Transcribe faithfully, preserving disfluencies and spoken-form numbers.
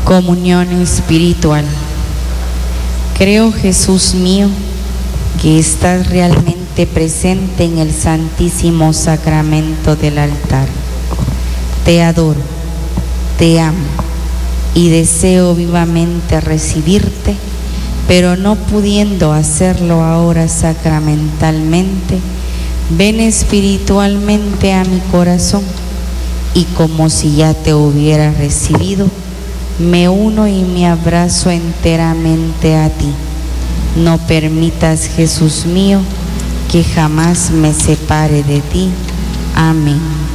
Comunión espiritual. Creo, Jesús mío, que estás realmente presente en el Santísimo Sacramento del altar. Te adoro, te amo y deseo vivamente recibirte, pero no pudiendo hacerlo ahora sacramentalmente, ven espiritualmente a mi corazón y como si ya te hubiera recibido, me uno y me abrazo enteramente a ti. No permitas, Jesús mío, que jamás me separe de ti. Amén.